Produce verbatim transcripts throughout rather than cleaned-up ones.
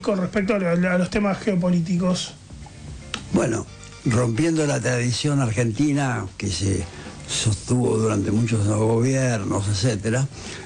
con respecto a, a los temas geopolíticos? Bueno, rompiendo la tradición argentina que se sostuvo durante muchos gobiernos, etcétera,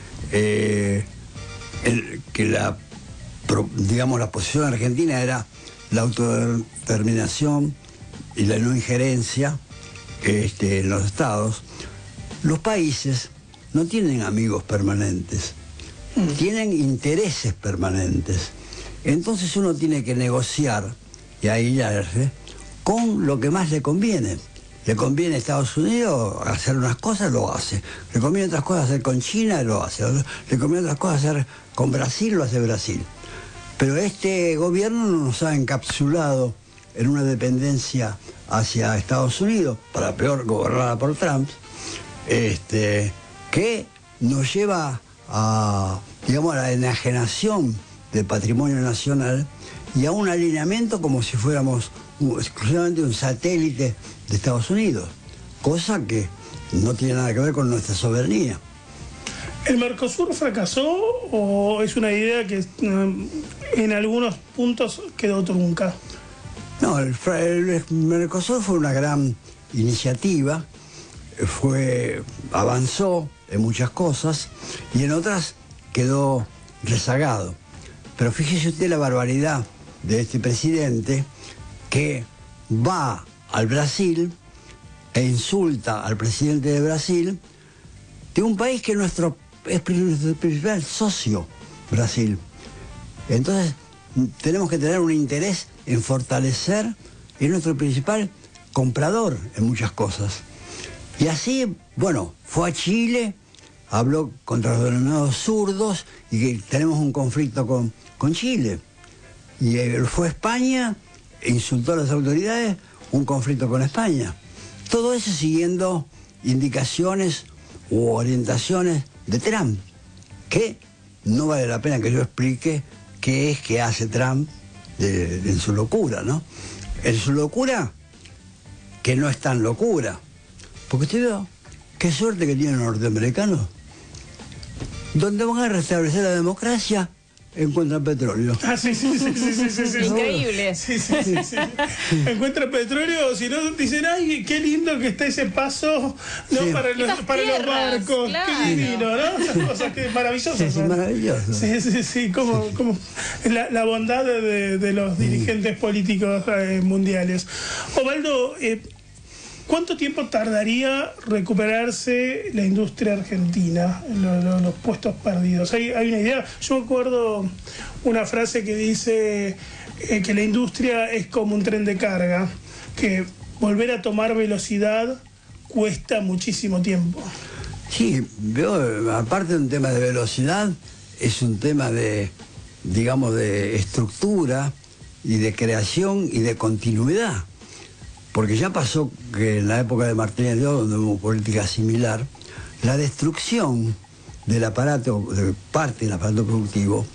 eh, el, que la, digamos, la posición argentina era la autodeterminación y la no injerencia este, en los estados. Los países no tienen amigos permanentes, mm. tienen intereses permanentes. Entonces uno tiene que negociar y aislarse con lo que más le conviene. Le conviene a Estados Unidos hacer unas cosas, lo hace. Le conviene otras cosas hacer con China, lo hace. Le conviene otras cosas hacer con Brasil, lo hace Brasil. Pero este gobierno nos ha encapsulado en una dependencia hacia Estados Unidos, para peor gobernada por Trump, este, que nos lleva a, digamos, a la enajenación del patrimonio nacional y a un alineamiento como si fuéramos un, exclusivamente un satélite de Estados Unidos, cosa que no tiene nada que ver con nuestra soberanía. ¿El Mercosur fracasó o es una idea que en algunos puntos quedó trunca? No, el, el Mercosur fue una gran iniciativa, fue, avanzó en muchas cosas y en otras quedó rezagado. Pero fíjese usted la barbaridad de este presidente que va al Brasil e insulta al presidente de Brasil, de un país que nuestro, es nuestro principal socio, Brasil. Entonces tenemos que tener un interés en fortalecer, es nuestro principal comprador en muchas cosas. Y así, bueno, fue a Chile, habló contra los denominados zurdos y que tenemos un conflicto con, con Chile. Y eh, fue a España, e insultó a las autoridades, un conflicto con España. Todo eso siguiendo indicaciones u orientaciones de Trump, que no vale la pena que yo explique qué es que hace Trump de, de, en su locura, ¿no? En su locura, que no es tan locura. Porque usted ve, qué suerte que tienen los norteamericanos. Donde van a restablecer la democracia, encuentran petróleo. Ah, sí, sí, sí, sí, sí, sí, sí. Increíble. Sí, sí, sí, sí. Encuentran petróleo, si no dicen, ay, qué lindo que está ese paso, ¿no? Sí. Para, los, para tierras, los barcos, claro. qué divino, ¿no? Esas cosas que maravillosas. Sí, sí, maravilloso. Sí, sí, sí, como, como la, la bondad de, de los dirigentes políticos eh, mundiales. Osvaldo, eh, ¿cuánto tiempo tardaría recuperarse la industria argentina, lo, lo, los puestos perdidos? ¿Hay, hay una idea? Yo me acuerdo una frase que dice eh, que la industria es como un tren de carga, que volver a tomar velocidad cuesta muchísimo tiempo. Sí, veo, aparte de un tema de velocidad, es un tema de, digamos, de estructura y de creación y de continuidad. Porque ya pasó que en la época de Martínez de Oz, donde hubo política similar, la destrucción del aparato, de parte del aparato productivo,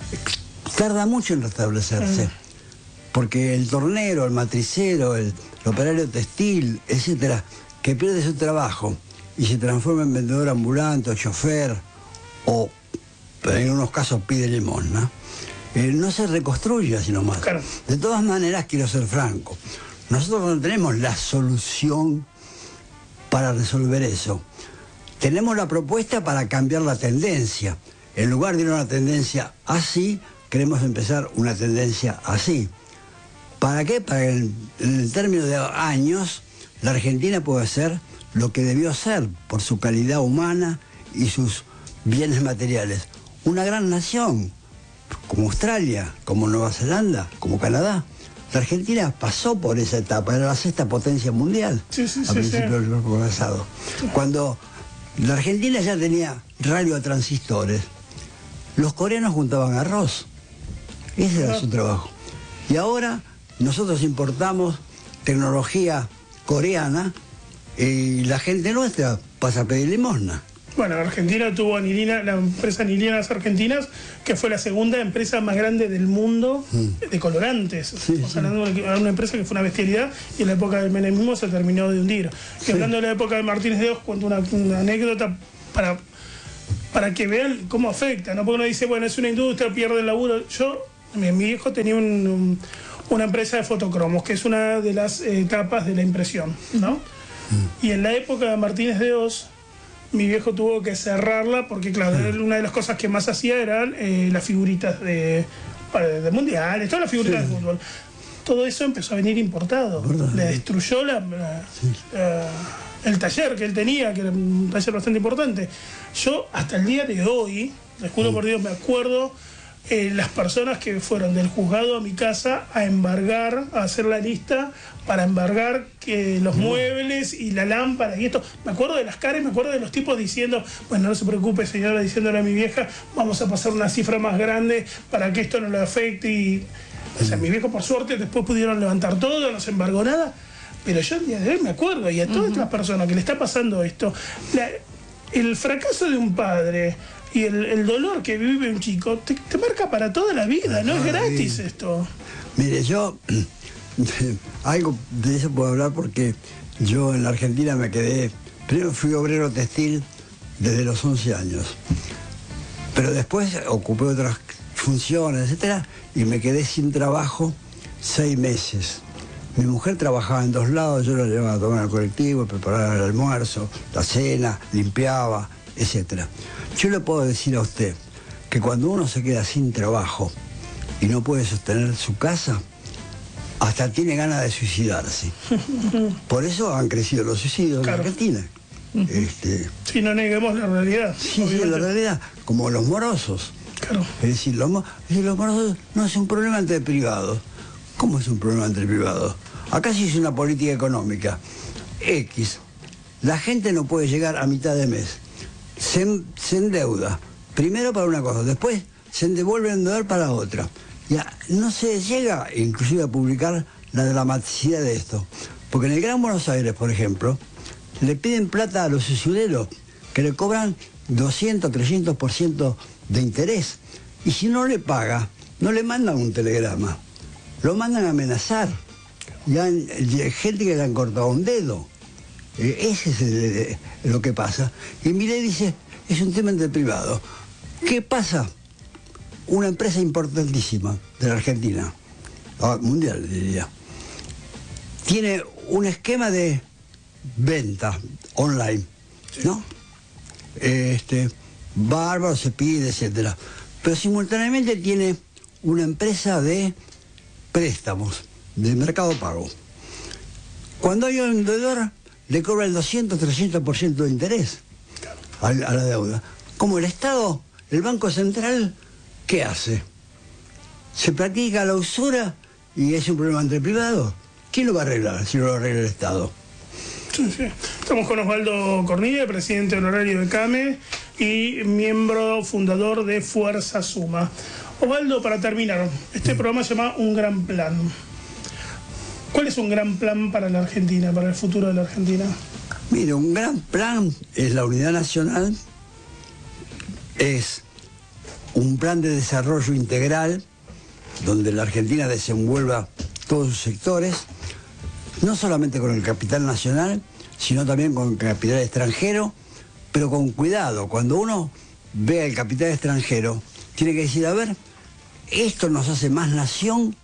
tarda mucho en restablecerse. Porque el tornero, el matricero, el, el operario textil, etcétera, que pierde su trabajo y se transforma en vendedor ambulante o chofer, o en unos casos pide limosna, eh, no se reconstruye así nomás. Claro. De todas maneras, quiero ser franco, nosotros no tenemos la solución para resolver eso. Tenemos la propuesta para cambiar la tendencia. En lugar de una tendencia así, queremos empezar una tendencia así. ¿Para qué? Para que en, en el término de años la Argentina pueda ser lo que debió ser por su calidad humana y sus bienes materiales. Una gran nación, como Australia, como Nueva Zelanda, como Canadá. La Argentina pasó por esa etapa, era la sexta potencia mundial sí, sí, a sí, principios sí. del siglo pasado. Cuando la Argentina ya tenía radiotransistores, los coreanos juntaban arroz. Ese era su trabajo. Y ahora nosotros importamos tecnología coreana y la gente nuestra pasa a pedir limosna. Bueno, Argentina tuvo Anilina, la empresa Anilinas Argentinas, que fue la segunda empresa más grande del mundo mm. de colorantes. Sí, Estamos sí. hablando de una empresa que fue una bestialidad y en la época del menemismo se terminó de hundir. Y sí. hablando de la época de Martínez de Oz, cuento una, una anécdota para, para que vean cómo afecta, ¿no? Porque uno dice, bueno, es una industria, pierde el laburo. Yo Mi, mi viejo tenía un, un, una empresa de fotocromos, que es una de las etapas de la impresión, ¿no? Mm. Y en la época de Martínez de Oz, mi viejo tuvo que cerrarla porque, claro, sí. una de las cosas que más hacía eran eh, las figuritas de, de mundiales, todas las figuritas sí. de fútbol. Todo eso empezó a venir importado. ¿Verdad? Le destruyó la, la, sí. la, el taller que él tenía, que era un taller bastante importante. Yo, hasta el día de hoy, les juro sí. por Dios, me acuerdo eh, las personas que fueron del juzgado a mi casa a embargar, a hacer la lista para embargar que los no. muebles y la lámpara y esto. Me acuerdo de las caras, me acuerdo de los tipos diciendo, bueno, no se preocupe, señora, diciéndole a mi vieja, vamos a pasar una cifra más grande para que esto no lo afecte. Y, o sea, mi viejo, por suerte, después pudieron levantar todo, no se embargó nada. Pero yo el día de hoy me acuerdo, y a todas uh-huh. las personas que le está pasando esto, la, el fracaso de un padre y el, el dolor que vive un chico, te, te marca para toda la vida, ah, no es gratis bien. Esto. Mire, yo, algo de eso puedo hablar porque yo en la Argentina me quedé, primero fui obrero textil desde los once años, pero después ocupé otras funciones, etcétera, y me quedé sin trabajo seis meses. Mi mujer trabajaba en dos lados, yo la llevaba a tomar el colectivo, preparaba el almuerzo, la cena, limpiaba, etcétera. Yo le puedo decir a usted que cuando uno se queda sin trabajo y no puede sostener su casa, hasta tiene ganas de suicidarse. Por eso han crecido los suicidios claro. en Argentina. Uh-huh. este, si no neguemos la realidad. Sí, sí, la realidad, como los morosos. Claro. Es decir, los, los morosos no es un problema entre privados. ¿Cómo es un problema entre privados? Acá sí es una política económica. X. La gente no puede llegar a mitad de mes. Se, se endeuda. Primero para una cosa, después se devuelve a endeudar para otra. Ya no se llega inclusive a publicar la dramaticidad de esto. Porque en el Gran Buenos Aires, por ejemplo, le piden plata a los usureros que le cobran doscientos, trescientos por ciento de interés. Y si no le paga, no le mandan un telegrama. Lo mandan a amenazar. Ya hay gente que le han cortado un dedo. Eh, ese es el, eh, lo que pasa. Y Milei dice, es un tema entre privado. ¿Qué pasa? Una empresa importantísima de la Argentina, mundial diría, tiene un esquema de venta online, ¿no? Este, bárbaro, se pide, etcétera. Pero simultáneamente tiene una empresa de préstamos, de mercado pago. Cuando hay un deudor, le cobra el doscientos, trescientos por ciento de interés a, a la deuda. Como el Estado, el Banco Central, ¿qué hace? Se practica la usura y es un problema entre privados. ¿Quién lo va a arreglar si no lo arregla el Estado? Sí, sí. Estamos con Osvaldo Cornilla, presidente honorario de CAME y miembro fundador de Fuerza Suma. Osvaldo, para terminar, este programa se llama Un Gran Plan. ¿Cuál es un gran plan para la Argentina, para el futuro de la Argentina? Mire, un gran plan es la unidad nacional, es un plan de desarrollo integral donde la Argentina desenvuelva todos sus sectores, no solamente con el capital nacional, sino también con el capital extranjero, pero con cuidado. Cuando uno ve el capital extranjero, tiene que decir, a ver, esto nos hace más nación